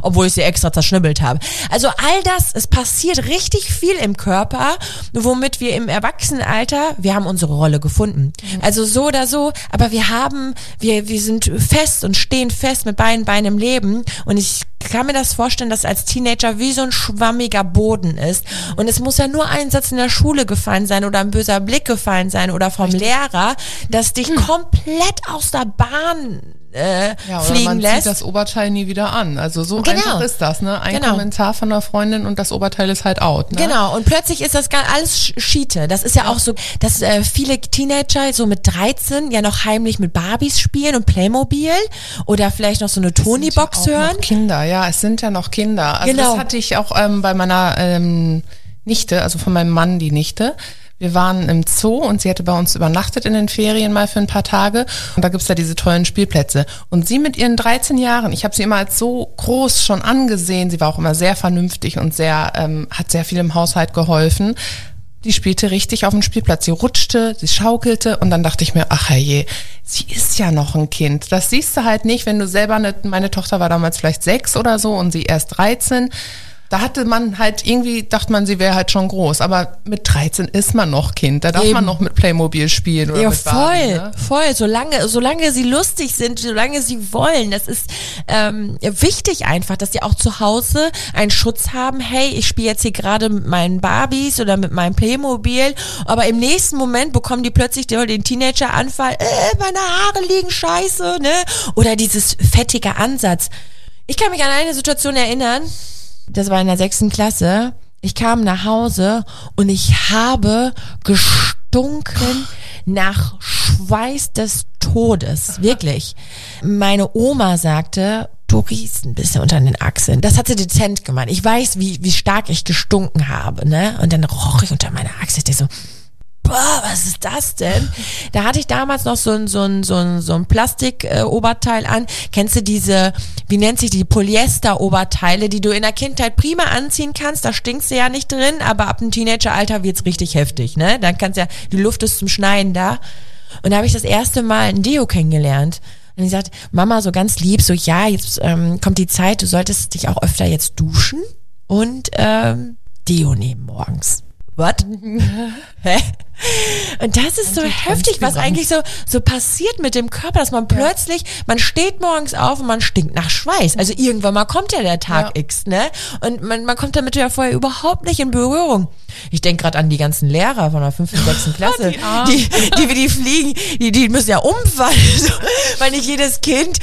obwohl ich sie extra zerschnibbelt habe. Also all das, es passiert richtig viel im Körper, womit wir im Erwachsenenalter, wir haben unsere Rolle gefunden. Also so oder so, aber wir sind fest und stehen fest mit beiden Beinen im Leben und ich kann mir das vorstellen, dass als Teenager wie so ein schwammiger Boden ist und es muss ja nur ein Satz in der Schule gefallen sein oder ein böser Blick gefallen sein oder vom Lehrer, dass dich komplett aus der Bahn fliegen man lässt. zieht das Oberteil nie wieder an. Also so einfach ist das, ne? Ein Kommentar von einer Freundin und das Oberteil ist halt out, ne? Genau, und plötzlich ist das alles Schiete. Das ist ja auch so, dass viele Teenager so mit 13 ja noch heimlich mit Barbies spielen und Playmobil oder vielleicht noch so eine Tony-Box hören. Noch Kinder, ja, es sind ja noch Kinder. Also das hatte ich auch bei meiner Nichte, also von meinem Mann die Nichte. Wir waren im Zoo und sie hatte bei uns übernachtet in den Ferien mal für ein paar Tage. Und da gibt's ja diese tollen Spielplätze. Und sie mit ihren 13 Jahren, ich habe sie immer als so groß schon angesehen, sie war auch immer sehr vernünftig und hat sehr viel im Haushalt geholfen. Die spielte richtig auf dem Spielplatz. Sie rutschte, sie schaukelte und dann dachte ich mir, ach herrje, sie ist ja noch ein Kind. Das siehst du halt nicht, wenn du selber meine Tochter war damals vielleicht 6 oder so und sie erst 13. Da hatte man halt irgendwie, dachte man, sie wäre halt schon groß. Aber mit 13 ist man noch Kind. Da darf man noch mit Playmobil spielen oder mit Barbie, ne? Voll. Solange sie lustig sind, solange sie wollen. Das ist wichtig einfach, dass sie auch zu Hause einen Schutz haben. Hey, ich spiele jetzt hier gerade mit meinen Barbies oder mit meinem Playmobil. Aber im nächsten Moment bekommen die plötzlich den Teenager-Anfall. Meine Haare liegen scheiße, ne? Oder dieses fettige Ansatz. Ich kann mich an eine Situation erinnern. Das war in der 6. Klasse. Ich kam nach Hause und ich habe gestunken nach Schweiß des Todes. Wirklich. Meine Oma sagte, du riechst ein bisschen unter den Achseln. Das hat sie dezent gemeint. Ich weiß, wie stark ich gestunken habe, ne? Und dann roch ich unter meiner Achsel. Ich dachte so, boah, was ist das denn? Da hatte ich damals noch so ein Plastik-Oberteil an. Kennst du diese, wie nennt sich die Polyester-Oberteile, die du in der Kindheit prima anziehen kannst? Da stinkst du ja nicht drin, aber ab dem Teenageralter wird's richtig heftig, ne? Dann kannst ja, die Luft ist zum Schneiden da. Und da habe ich das erste Mal ein Deo kennengelernt. Und ich sagte, Mama, so ganz lieb, so ja, jetzt kommt die Zeit, du solltest dich auch öfter jetzt duschen und Deo nehmen morgens. Was? Hä? Und das ist so heftig, was eigentlich so passiert mit dem Körper, dass man plötzlich, man steht morgens auf und man stinkt nach Schweiß. Also irgendwann mal kommt ja der Tag X, ne? Und man kommt damit ja vorher überhaupt nicht in Berührung. Ich denke gerade an die ganzen Lehrer von der 5. und 6. Klasse, die fliegen, die müssen ja umfallen, weil nicht jedes Kind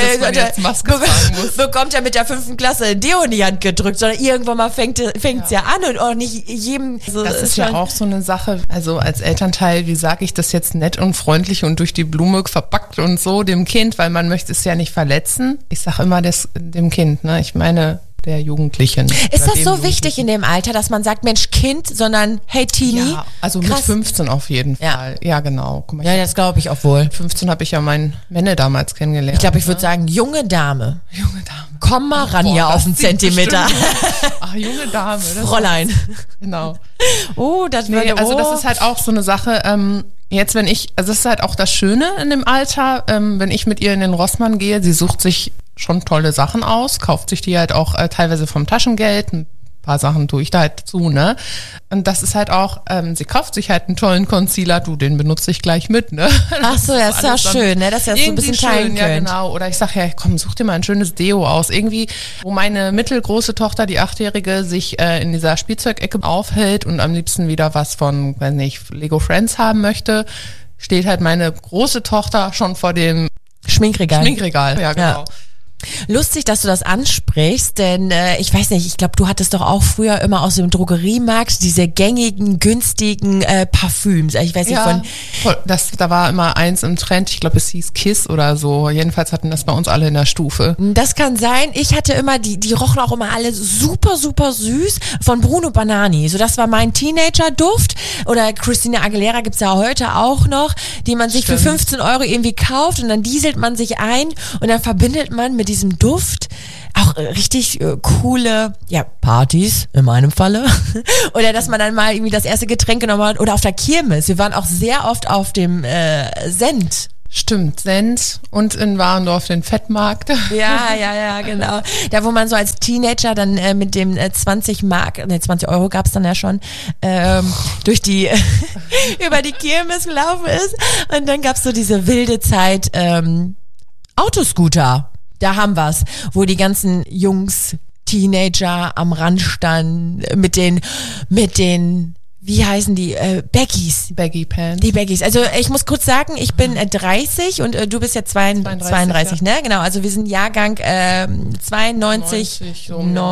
bekommt ja mit der 5. Klasse ein Deo in die Hand gedrückt, sondern irgendwann mal fängt's ja an und auch nicht jedem. Das ist ja auch so eine Sache, also als Elternteil, wie sage ich das jetzt nett und freundlich und durch die Blume verpackt und so dem Kind, weil man möchte es ja nicht verletzen. Ich sage immer dem Kind, ne? Ich meine der Jugendlichen. Ist das so wichtig in dem Alter, dass man sagt, Mensch, Kind, sondern hey, Teenie? Ja, also krass. Mit 15 auf jeden Fall. Ja, genau. Guck mal, ja, das glaube ich auch wohl. Mit 15 habe ich ja meinen Männer damals kennengelernt. Ich glaube, ich würde sagen, junge Dame. Junge Dame. Komm mal ran hier auf einen Zentimeter. Ach, junge Dame. Fräulein. Genau. Oh, das würde also das ist halt auch so eine Sache, jetzt also das ist halt auch das Schöne in dem Alter, wenn ich mit ihr in den Rossmann gehe, sie sucht sich schon tolle Sachen aus, kauft sich die halt auch teilweise vom Taschengeld, ein paar Sachen tue ich da halt zu, ne? Und das ist halt auch, sie kauft sich halt einen tollen Concealer, den benutze ich gleich mit, ne? Ach so, das ist ja schön, ne? Dass ihr das so ein bisschen teilen könnt. Ja, genau. Oder ich sag ja, komm, such dir mal ein schönes Deo aus. Irgendwie, wo meine mittelgroße Tochter, die 8-Jährige, sich in dieser Spielzeugecke aufhält und am liebsten wieder was von, weiß nicht, Lego Friends haben möchte, steht halt meine große Tochter schon vor dem Schminkregal. Ja, genau. Ja. Lustig, dass du das ansprichst, denn ich weiß nicht, ich glaube, du hattest doch auch früher immer aus dem Drogeriemarkt diese gängigen, günstigen Parfüms. Ich weiß nicht da war immer eins im Trend, ich glaube, es hieß Kiss oder so. Jedenfalls hatten das bei uns alle in der Stufe. Das kann sein. Ich hatte immer, die rochen auch immer alle super, super süß von Bruno Banani. So, das war mein Teenager-Duft. Oder Christina Aguilera gibt's ja heute auch noch, die man sich für 15 € irgendwie kauft und dann dieselt man sich ein und dann verbindet man mit diesem Duft auch richtig coole Partys, in meinem Falle. Oder dass man dann mal irgendwie das erste Getränk genommen hat oder auf der Kirmes. Wir waren auch sehr oft auf dem Send. Stimmt, Sens und in Warendorf den Fettmarkt. Ja, genau. Da, wo man so als Teenager dann mit dem 20 Euro gab's dann ja schon, durch die, über die Kirmes gelaufen ist. Und dann gab's so diese wilde Zeit, Autoscooter. Da haben wir's, wo die ganzen Jungs, Teenager am Rand standen, mit den wie heißen die? Baggies. Baggy Pants. Die Baggies. Also ich muss kurz sagen, ich bin 30 und du bist ja 32, ja. Ne? Genau, also wir sind Jahrgang 92, 90,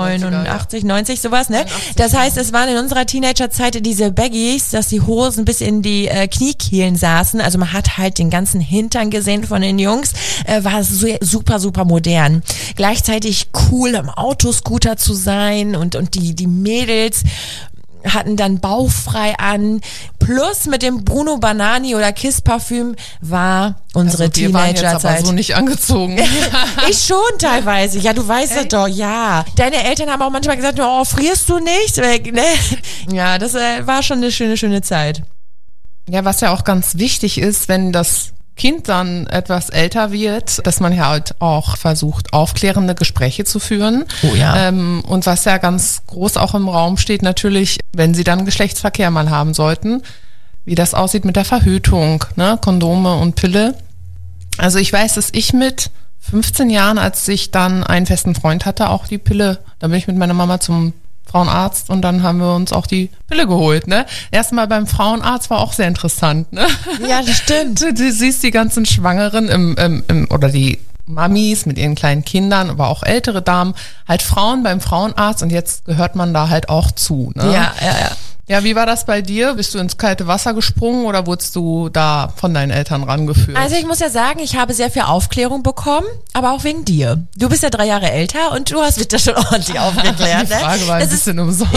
89, 90, sowas, ne? 89, Das heißt, es waren in unserer Teenagerzeit diese Baggies, dass die Hosen bis in die Kniekehlen saßen. Also man hat halt den ganzen Hintern gesehen von den Jungs. War so, super, super modern. Gleichzeitig cool, im Autoscooter zu sein und die Mädels hatten dann bauchfrei an, plus mit dem Bruno Banani oder Kiss Parfüm war unsere Teenagerzeit. Wir waren jetzt aber so nicht angezogen. Ich schon teilweise, ja, du weißt das doch, ja. Deine Eltern haben auch manchmal gesagt, oh, frierst du nicht? Ne? Ja, das war schon eine schöne Zeit. Ja, was ja auch ganz wichtig ist, wenn das Kind dann etwas älter wird, dass man ja halt auch versucht, aufklärende Gespräche zu führen. Oh ja. Und was ja ganz groß auch im Raum steht, natürlich, wenn sie dann Geschlechtsverkehr mal haben sollten, wie das aussieht mit der Verhütung, ne? Kondome und Pille. Also ich weiß, dass ich mit 15 Jahren, als ich dann einen festen Freund hatte, auch die Pille, da bin ich mit meiner Mama zum Frauenarzt und dann haben wir uns auch die Pille geholt, ne? Erstmal beim Frauenarzt war auch sehr interessant, ne? Ja, das stimmt. Du siehst die ganzen Schwangeren oder die Mamis mit ihren kleinen Kindern, aber auch ältere Damen, halt Frauen beim Frauenarzt und jetzt gehört man da halt auch zu, ne? Ja. Ja, wie war das bei dir? Bist du ins kalte Wasser gesprungen oder wurdest du da von deinen Eltern rangeführt? Also ich muss ja sagen, ich habe sehr viel Aufklärung bekommen, aber auch wegen dir. Du bist ja 3 Jahre älter und du hast mich da schon ordentlich aufgeklärt. Die Frage war ein bisschen umsonst.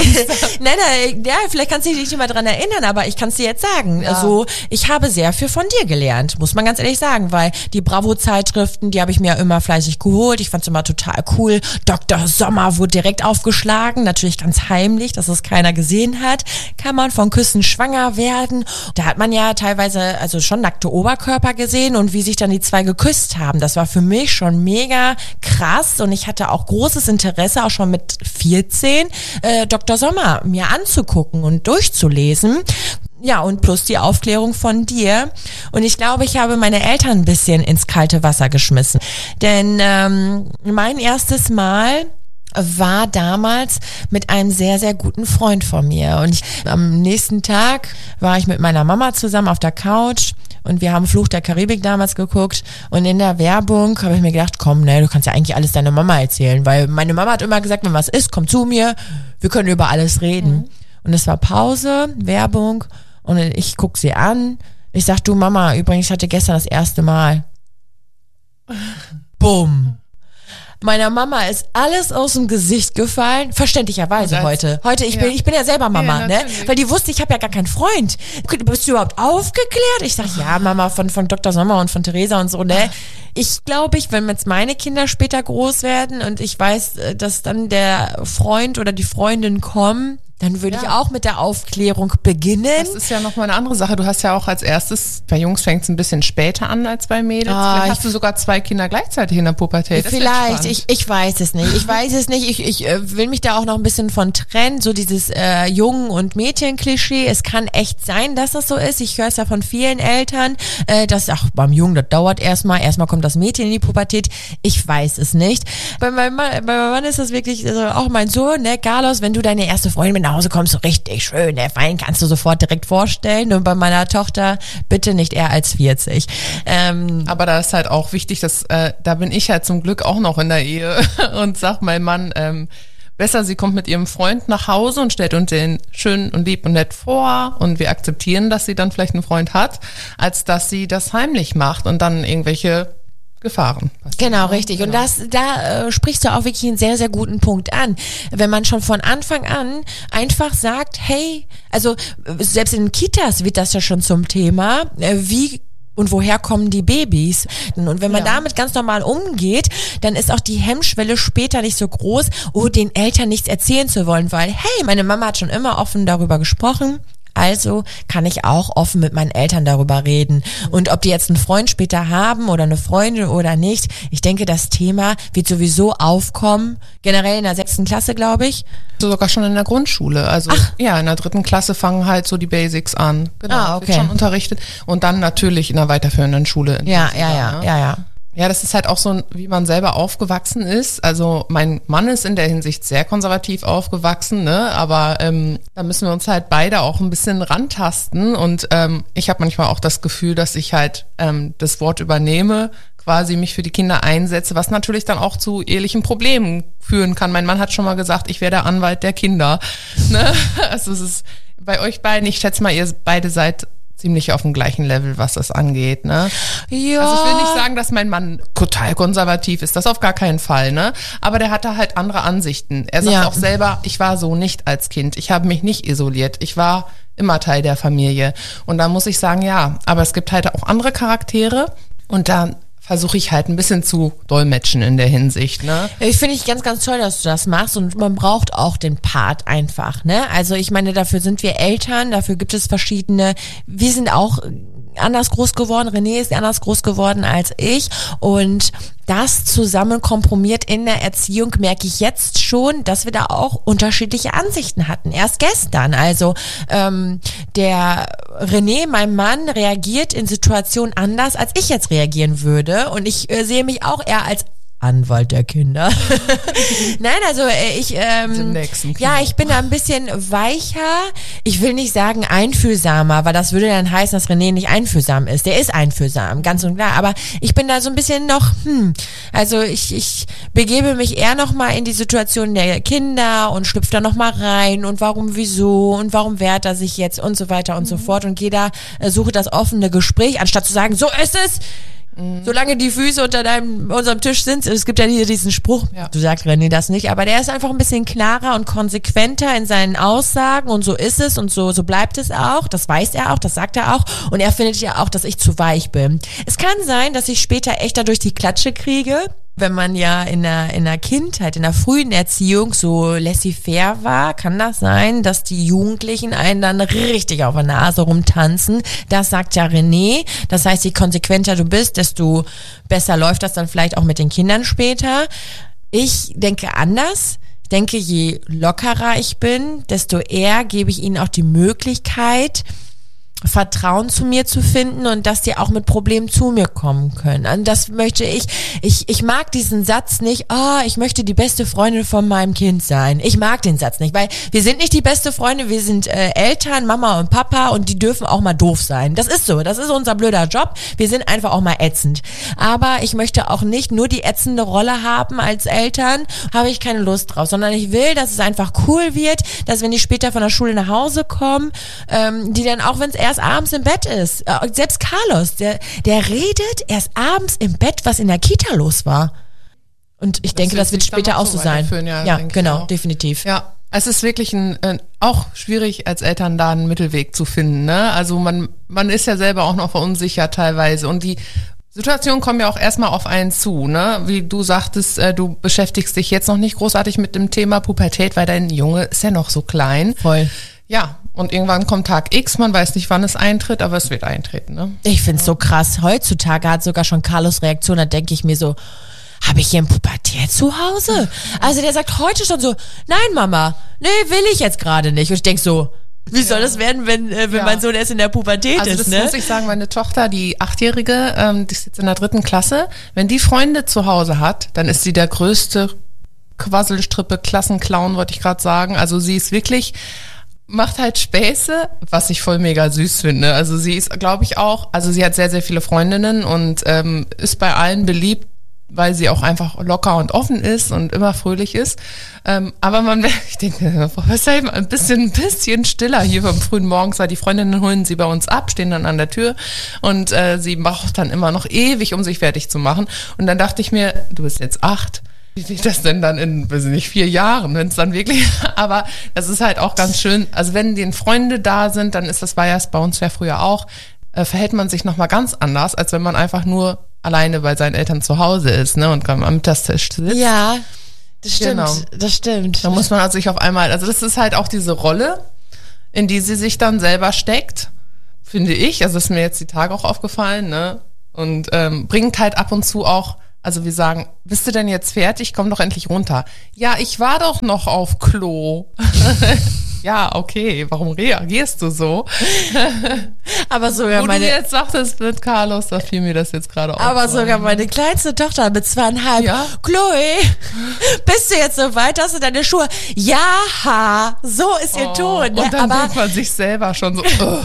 Nein, ja, vielleicht kannst du dich nicht mehr dran erinnern, aber ich kann es dir jetzt sagen. Ja. Also ich habe sehr viel von dir gelernt, muss man ganz ehrlich sagen, weil die Bravo-Zeitschriften, die habe ich mir ja immer fleißig geholt. Ich fand es immer total cool. Dr. Sommer wurde direkt aufgeschlagen, natürlich ganz heimlich, dass es keiner gesehen hat. Kann man von Küssen schwanger werden. Da hat man ja teilweise also schon nackte Oberkörper gesehen und wie sich dann die zwei geküsst haben. Das war für mich schon mega krass und ich hatte auch großes Interesse, auch schon mit 14, Dr. Sommer mir anzugucken und durchzulesen. Ja, und plus die Aufklärung von dir. Und ich glaube, ich habe meine Eltern ein bisschen ins kalte Wasser geschmissen. Denn mein erstes Mal war damals mit einem sehr, sehr guten Freund von mir. Und am nächsten Tag war ich mit meiner Mama zusammen auf der Couch und wir haben Fluch der Karibik damals geguckt. Und in der Werbung habe ich mir gedacht, komm, ne, du kannst ja eigentlich alles deiner Mama erzählen. Weil meine Mama hat immer gesagt, wenn was ist, komm zu mir, wir können über alles reden. Und es war Pause, Werbung und ich guck sie an. Ich sag, du Mama, übrigens, ich hatte gestern das erste Mal. Bumm. Meiner Mama ist alles aus dem Gesicht gefallen, verständlicherweise heute. Ich bin ja selber Mama, ja, ne? Weil die wusste, ich habe ja gar keinen Freund. Bist du überhaupt aufgeklärt? Ich sag, ja, Mama, von Dr. Sommer und von Theresa und so, ne? Ich glaube, wenn jetzt meine Kinder später groß werden und ich weiß, dass dann der Freund oder die Freundin kommen, dann würde ich auch mit der Aufklärung beginnen. Das ist ja nochmal eine andere Sache. Du hast ja auch als erstes, bei Jungs fängt es ein bisschen später an als bei Mädels. Vielleicht hast du sogar 2 Kinder gleichzeitig in der Pubertät. Vielleicht, ich weiß es nicht. Ich will mich da auch noch ein bisschen von trennen. So dieses Jungen- und Mädchen-Klischee. Es kann echt sein, dass das so ist. Ich höre es ja von vielen Eltern, dass, beim Jungen, das dauert erstmal kommt das Mädchen in die Pubertät. Ich weiß es nicht. Bei meinem Mann ist das wirklich, also auch mein Sohn, ne, Carlos, wenn du deine erste Freundin mit nach Hause kommst, so richtig schön, der Wein kannst du sofort direkt vorstellen. Und bei meiner Tochter bitte nicht eher als 40. Aber da ist halt auch wichtig, dass da bin ich halt zum Glück auch noch in der Ehe und sag mein Mann, besser, sie kommt mit ihrem Freund nach Hause und stellt uns den schön und lieb und nett vor und wir akzeptieren, dass sie dann vielleicht einen Freund hat, als dass sie das heimlich macht und dann irgendwelche Gefahren passieren. Genau, richtig. Und da sprichst du auch wirklich einen sehr, sehr guten Punkt an. Wenn man schon von Anfang an einfach sagt, hey, also selbst in Kitas wird das ja schon zum Thema, wie und woher kommen die Babys? Und wenn man damit ganz normal umgeht, dann ist auch die Hemmschwelle später nicht so groß, den Eltern nichts erzählen zu wollen, weil, hey, meine Mama hat schon immer offen darüber gesprochen. Also kann ich auch offen mit meinen Eltern darüber reden. Und ob die jetzt einen Freund später haben oder eine Freundin oder nicht, ich denke, das Thema wird sowieso aufkommen, generell in der 6. Klasse, glaube ich. Sogar schon in der Grundschule. Also ja, in der 3. Klasse fangen halt so die Basics an. Genau, okay. Wird schon unterrichtet. Und dann natürlich in der weiterführenden Schule. Ja. Ja, das ist halt auch so, wie man selber aufgewachsen ist. Also mein Mann ist in der Hinsicht sehr konservativ aufgewachsen, ne? Aber da müssen wir uns halt beide auch ein bisschen rantasten. Und ich habe manchmal auch das Gefühl, dass ich halt das Wort übernehme, quasi mich für die Kinder einsetze, was natürlich dann auch zu ehelichen Problemen führen kann. Mein Mann hat schon mal gesagt, ich wäre der Anwalt der Kinder. Ne? Also es ist bei euch beiden, ich schätze mal, ihr beide seid ziemlich auf dem gleichen Level, was das angeht, ne? Ja. Also ich will nicht sagen, dass mein Mann total konservativ ist, das auf gar keinen Fall, ne? Aber der hatte halt andere Ansichten. Er sagt auch selber, ich war so nicht als Kind. Ich habe mich nicht isoliert. Ich war immer Teil der Familie. Und da muss ich sagen, ja, aber es gibt halt auch andere Charaktere und da versuche ich halt ein bisschen zu dolmetschen in der Hinsicht, ne? Ich finde ich ganz, ganz toll, dass du das machst und man braucht auch den Part einfach, ne? Also ich meine, dafür sind wir Eltern, dafür gibt es verschiedene, wir sind auch anders groß geworden, René ist anders groß geworden als ich und das zusammen komprimiert in der Erziehung merke ich jetzt schon, dass wir da auch unterschiedliche Ansichten hatten. Erst gestern, also der René, mein Mann, reagiert in Situationen anders, als ich jetzt reagieren würde und ich sehe mich auch eher als Anwalt der Kinder. Nein, also ich bin da ein bisschen weicher. Ich will nicht sagen einfühlsamer, weil das würde dann heißen, dass René nicht einfühlsam ist. Der ist einfühlsam, ganz und klar. Aber ich bin da so ein bisschen noch, also ich begebe mich eher noch mal in die Situation der Kinder und schlüpfe da noch mal rein und warum, wieso und warum wehrt er sich jetzt und so weiter und so fort und gehe da, suche das offene Gespräch, anstatt zu sagen, so ist es. Solange die Füße unter unserem Tisch sind, es gibt ja hier diesen Spruch, du sagst René das nicht, aber der ist einfach ein bisschen klarer und konsequenter in seinen Aussagen und so ist es und so bleibt es auch, das weiß er auch, das sagt er auch und er findet ja auch, dass ich zu weich bin. Es kann sein, dass ich später echt dadurch die Klatsche kriege, wenn man ja in der Kindheit, in der frühen Erziehung so laissez-faire war, kann das sein, dass die Jugendlichen einen dann richtig auf der Nase rumtanzen. Das sagt ja René. Das heißt, je konsequenter du bist, desto besser läuft das dann vielleicht auch mit den Kindern später. Ich denke anders. Ich denke, je lockerer ich bin, desto eher gebe ich ihnen auch die Möglichkeit, Vertrauen zu mir zu finden und dass die auch mit Problemen zu mir kommen können. Und das möchte ich mag diesen Satz nicht, ich möchte die beste Freundin von meinem Kind sein. Ich mag den Satz nicht, weil wir sind nicht die beste Freundin, wir sind Eltern, Mama und Papa und die dürfen auch mal doof sein. Das ist so, das ist unser blöder Job. Wir sind einfach auch mal ätzend. Aber ich möchte auch nicht nur die ätzende Rolle haben als Eltern, habe ich keine Lust drauf, sondern ich will, dass es einfach cool wird, dass wenn die später von der Schule nach Hause kommen, die dann auch, wenn es erst abends im Bett ist. Selbst Carlos, der redet erst abends im Bett, was in der Kita los war. Und ich denke, das wird später auch so sein. Ja, genau, definitiv. Ja, es ist wirklich auch schwierig als Eltern da einen Mittelweg zu finden, ne? Also man ist ja selber auch noch verunsichert teilweise und die Situationen kommen ja auch erstmal auf einen zu, ne? Wie du sagtest, du beschäftigst dich jetzt noch nicht großartig mit dem Thema Pubertät, weil dein Junge ist ja noch so klein. Voll. Ja, und irgendwann kommt Tag X, man weiß nicht, wann es eintritt, aber es wird eintreten, ne? Ich find's so krass. Heutzutage hat sogar schon Carlos Reaktion, da denke ich mir so, habe ich hier ein Pubertät zu Hause? Also der sagt heute schon so, nein Mama, nee, will ich jetzt gerade nicht. Und ich denk so, wie soll das werden, wenn mein Sohn erst in der Pubertät also ist, das ne? Muss ich sagen, meine Tochter, die 8-Jährige, die ist jetzt in der 3. Klasse, wenn die Freunde zu Hause hat, dann ist sie der größte Quasselstrippe, Klassenclown, wollte ich gerade sagen. Also sie ist wirklich, macht halt Späße, was ich voll mega süß finde. Also sie ist, glaube ich auch, also sie hat sehr, sehr viele Freundinnen und ist bei allen beliebt, weil sie auch einfach locker und offen ist und immer fröhlich ist. Aber ich denke, was sei mal ein bisschen stiller hier vom frühen Morgens, weil die Freundinnen holen sie bei uns ab, stehen dann an der Tür und sie braucht dann immer noch ewig, um sich fertig zu machen. Und dann dachte ich mir, du bist jetzt 8. Wie wird das denn dann in, weiß ich nicht, 4 Jahren, wenn es dann wirklich, aber das ist halt auch ganz schön. Also wenn die Freunde da sind, dann war ja bei uns ja früher auch, verhält man sich nochmal ganz anders, als wenn man einfach nur alleine bei seinen Eltern zu Hause ist, ne, und am Mittagstisch sitzt. Ja, das stimmt, genau. Das stimmt. Da muss man sich auf einmal, also das ist halt auch diese Rolle. in die sie sich dann selber steckt, finde ich. Also ist mir jetzt die Tage auch aufgefallen, ne? Und bringt halt ab und zu auch, also wir sagen, bist du denn jetzt fertig? Komm doch endlich runter. Ja, ich war doch noch auf Klo. Ja, okay, warum reagierst du so? Aber sogar Wo du jetzt sagtest mit Carlos, da fiel mir das jetzt gerade auf. Aber sogar meine kleinste Tochter mit 2,5. Ja? Chloe, bist du jetzt so weit? Hast du deine Schuhe? Ja, so ist ihr Ton. Und dann denkt man sich selber schon so.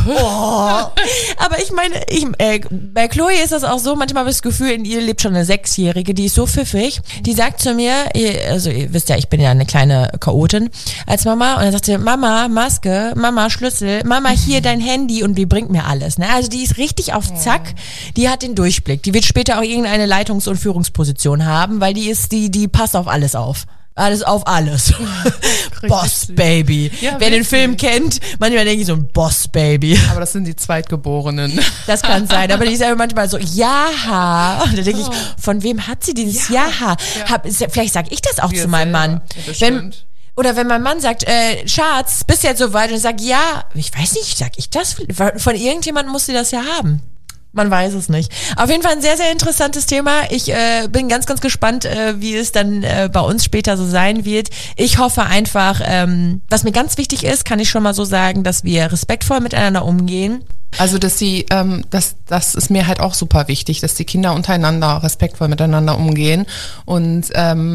Aber ich meine, bei Chloe ist das auch so, manchmal habe ich das Gefühl, in ihr lebt schon eine 6-Jährige, die ist so pfiffig. Die sagt zu mir, also ihr wisst ja, ich bin ja eine kleine Chaotin als Mama, und dann sagt sie, Mama, Maske, Mama, Schlüssel, Mama, hier dein Handy, und die bringt mir alles. Ne? Also die ist richtig auf Zack, die hat den Durchblick. Die wird später auch irgendeine Leitungs- und Führungsposition haben, weil die passt auf alles auf. Alles auf alles. Boss Baby. Ja, wer den Film kennt, manchmal denke ich so ein Boss Baby. Aber das sind die Zweitgeborenen. Das kann sein, aber die ist ja manchmal so, ja. Und da denke ich, von wem hat sie dieses Ja? Vielleicht sage ich das auch zu meinem Mann. Oder wenn mein Mann sagt, Schatz, bist du jetzt soweit? Und ich sage, ja, ich weiß nicht, sag ich das? Von irgendjemandem muss sie das ja haben. Man weiß es nicht. Auf jeden Fall ein sehr, sehr interessantes Thema. Ich bin ganz, ganz gespannt, wie es dann bei uns später so sein wird. Ich hoffe einfach, was mir ganz wichtig ist, kann ich schon mal so sagen, dass wir respektvoll miteinander umgehen. Also, dass sie, das ist mir halt auch super wichtig, dass die Kinder untereinander respektvoll miteinander umgehen. Und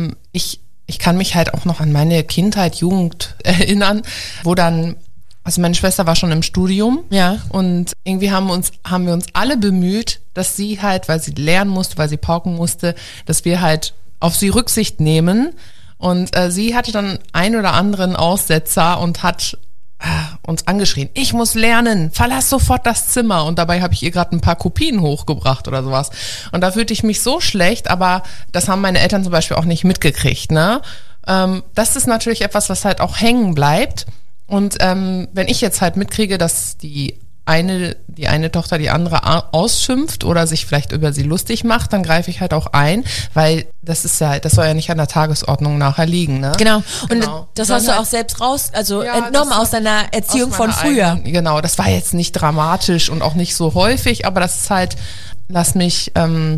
ich kann mich halt auch noch an meine Kindheit, Jugend erinnern, wo dann, also meine Schwester war schon im Studium, ja, und irgendwie haben wir uns alle bemüht, dass sie halt, weil sie lernen musste, weil sie pauken musste, dass wir halt auf sie Rücksicht nehmen. Und sie hatte dann ein oder anderen Aussetzer und hat uns angeschrien, ich muss lernen, verlass sofort das Zimmer. Und dabei habe ich ihr gerade ein paar Kopien hochgebracht oder sowas. Und da fühlte ich mich so schlecht, aber das haben meine Eltern zum Beispiel auch nicht mitgekriegt. Ne? Das ist natürlich etwas, was halt auch hängen bleibt. Und wenn ich jetzt halt mitkriege, dass die eine Tochter die andere ausschimpft oder sich vielleicht über sie lustig macht, dann greife ich halt auch ein, weil das soll ja nicht an der Tagesordnung nachher liegen, ne? Genau. Und das hast du auch selbst entnommen aus deiner Erziehung von früher. Genau, das war jetzt nicht dramatisch und auch nicht so häufig, aber das ist halt, lass mich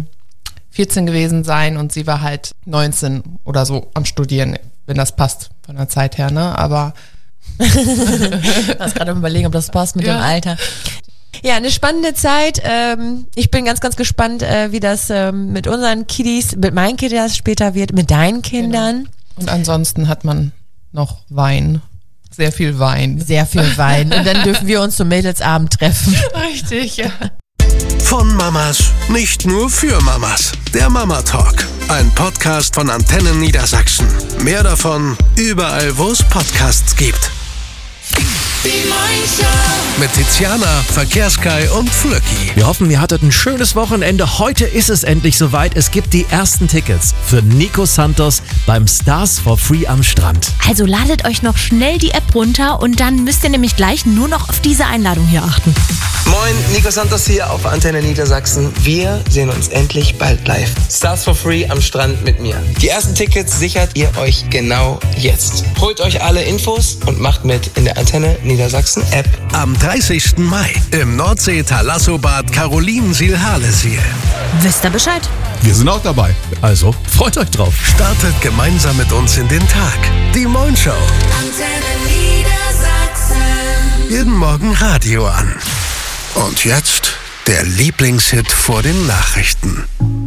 14 gewesen sein und sie war halt 19 oder so am Studieren, wenn das passt von der Zeit her, ne? Aber ich muss gerade überlegen, ob das passt mit dem Alter. Ja, eine spannende Zeit. Ich bin ganz, ganz gespannt, wie das mit unseren Kiddies, mit meinen Kiddies später wird, mit deinen Kindern. Genau. Und ansonsten hat man noch Wein. Sehr viel Wein. Sehr viel Wein. Und dann dürfen wir uns zum Mädelsabend treffen. Richtig, ja. Von Mamas, nicht nur für Mamas. Der Mama Talk, ein Podcast von Antenne Niedersachsen. Mehr davon überall, wo es Podcasts gibt. Die Moin-Show mit Tiziana, Verkehrskai und Flöcki. Wir hoffen, ihr hattet ein schönes Wochenende. Heute ist es endlich soweit. Es gibt die ersten Tickets für Nico Santos beim Stars for Free am Strand. Also ladet euch noch schnell die App runter und dann müsst ihr nämlich gleich nur noch auf diese Einladung hier achten. Moin, Nico Santos hier auf Antenne Niedersachsen. Wir sehen uns endlich bald live. Stars for Free am Strand mit mir. Die ersten Tickets sichert ihr euch genau jetzt. Holt euch alle Infos und macht mit in der Antenne Niedersachsen App. Am 30. Mai im Nordsee-Thalassobad Carolinensiel-Harlesiel. Wisst ihr Bescheid? Wir sind auch dabei. Also freut euch drauf. Startet gemeinsam mit uns in den Tag. Die Moin Show. Antenne Niedersachsen. Jeden Morgen Radio an. Und jetzt der Lieblingshit vor den Nachrichten.